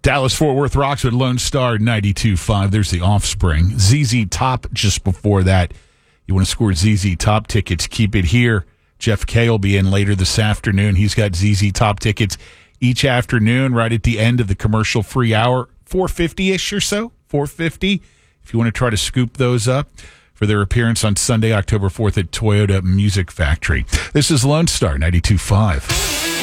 Dallas-Fort Worth rocks with Lone Star 92.5. There's the Offspring. ZZ Top just before that. You want to score ZZ Top tickets, keep it here. Jeff Kay will be in later this afternoon. He's got ZZ Top tickets each afternoon right at the end of the commercial-free hour, 4:50-ish or so, 4:50, if you want to try to scoop those up for their appearance on Sunday, October 4th at Toyota Music Factory. This is Lone Star 92.5.